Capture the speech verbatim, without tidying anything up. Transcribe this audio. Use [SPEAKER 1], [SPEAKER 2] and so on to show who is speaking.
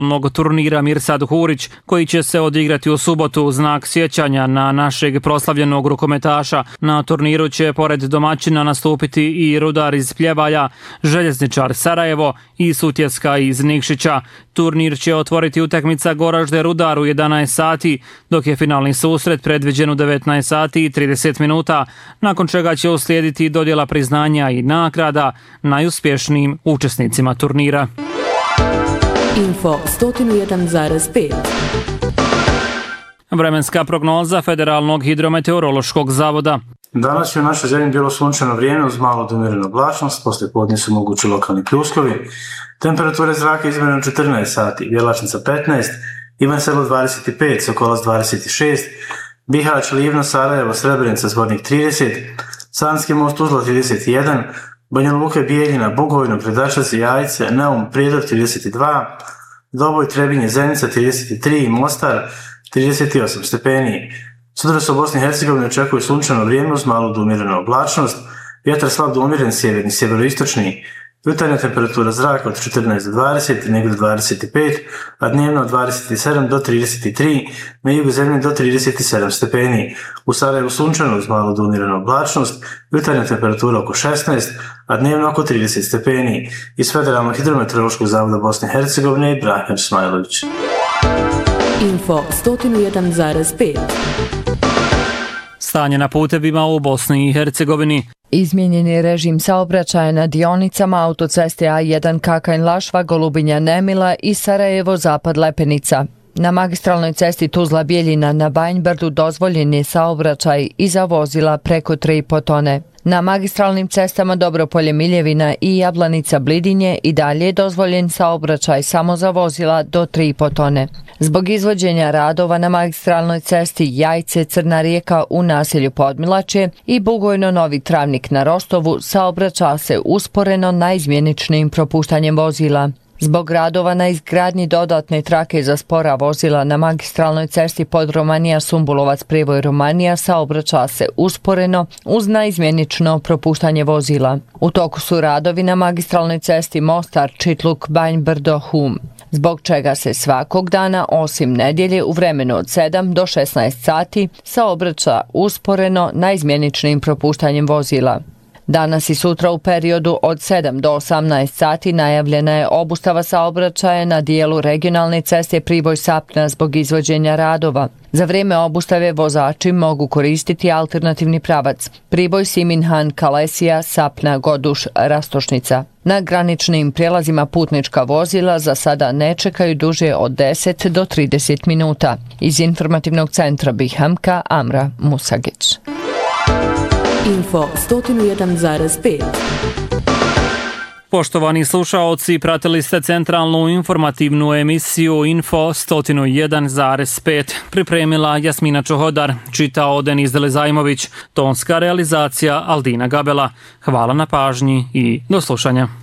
[SPEAKER 1] mnogo turnira Mirsad Hurić, koji će se odigrati u subotu u znak sjećanja na našeg proslavljenog rukometaša. Na turniru će pored domaćina nastupiti i Rudar iz Pljevalja, Željezničar Sarajevo i Sutjeska iz Nikšića. Turnir će otvoriti utakmica Goražde Rudar u jedanaest sati, dok je finalni susret predviđen u devetnaest sati i trideset minuta, nakon čega će uslijediti dodjela priznanja i nagrada najuspješnijim učesnicima turnira.
[SPEAKER 2] Info sto jedan zarez pet.
[SPEAKER 1] Vremenska prognoza Federalnog hidrometeorološkog zavoda.
[SPEAKER 3] Danas je u našoj zemlji bilo sunčano vrijeme uz malo do umjerenu oblačnost, poslije podne su mogući lokalni pljuskovi. Temperature zraka izmjereno četrnaest sati, Bjelačnica petnaest, Ivan Selo dvadeset pet, Sokolac dvadeset šest, Bihać, Livno, Sarajevo, Srebrenica, Zvornik trideset, Sanski most, Tuzla trideset jedan, Banja Luka, Bijeljina, Bugojno, Predačac, Jajce, Neum, Prijedor trideset dva, Doboj, Trebinje, Zenica trideset tri, Mostar trideset osam stepeni. Sutra se u Bosni i Hercegovini očekuje sunčano vrijeme uz malu do umjerenu oblačnost, vjetar slab do umjeren sjeverni, sjeveroistočni, jutarnja temperatura zraka od četrnaest do dvadeset, negdje do dvadeset pet, a dnevno od dvadeset sedam do trideset tri, na jugu zemlje do trideset sedam stepeni. U Sarajevu sunčano uz malu do umjerenu oblačnost, jutarnja temperatura oko šesnaest, a dnevno oko trideset stepeni. Iz Federalnog hidrometeorološkog zavoda Bosne i Hercegovine, Ibrahim Smajlović.
[SPEAKER 2] Info sto jedan zarez pet.
[SPEAKER 1] Stanje na putevima u Bosni i Hercegovini.
[SPEAKER 4] Izmijenjen je režim saobraćaja na dionicama autoceste A jedan Kakanj-Lašva, Golubinja-Nemila i Sarajevo-Zapad-Lepenica. Na magistralnoj cesti Tuzla-Bjeljina na Banjbrdu dozvoljen je saobraćaj i za vozila preko tri i po tone. Na magistralnim cestama Dobropolje-Miljevina i Jablanica-Blidinje i dalje je dozvoljen saobraćaj samo za vozila do tri i po tone. Zbog izvođenja radova na magistralnoj cesti Jajce-Crna Rijeka u naselju Podmilačje i Bugojno-Novi Travnik na Rostovu saobraća se usporeno naizmjeničnim propuštanjem vozila. Zbog radova na izgradnji dodatne trake za spora vozila na magistralnoj cesti Podromanija-Sumbulovac-Privoj-Romanija saobraća se usporeno uz naizmjenično propuštanje vozila. U toku su radovi na magistralnoj cesti Mostar-Čitluk-Banjbrdo-Hum, zbog čega se svakog dana, osim nedjelje, u vremenu od sedam do šesnaest sati saobraća usporeno naizmjeničnim propuštanjem vozila. Danas i sutra u periodu od sedam do osamnaest sati najavljena je obustava saobraćaja na dijelu regionalne ceste Priboj-Sapna zbog izvođenja radova. Za vrijeme obustave vozači mogu koristiti alternativni pravac Priboj-Siminhan-Kalesija, Sapna-Goduš-Rastošnica. Na graničnim prijelazima putnička vozila za sada ne čekaju duže od deset do trideset minuta. Iz informativnog centra Bihamka, Amra Musagić.
[SPEAKER 2] Info sto jedan zarez pet.
[SPEAKER 1] Poštovani slušaoci, pratili ste centralnu informativnu emisiju Info sto jedan zarez pet. Pripremila Jasmina Čohodar, čitao Denis Delezajmović, tonska realizacija Aldina Gabela. Hvala na pažnji i do slušanja.